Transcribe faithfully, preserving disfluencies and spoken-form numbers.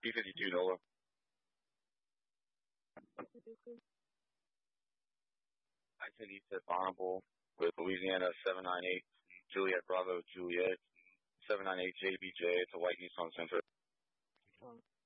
P fifty-two Nola. I ten East at Honorable with Louisiana seven nine eight Juliet Bravo Juliet seven nine eight J B J. It's a white Nissan Sentra. Oh.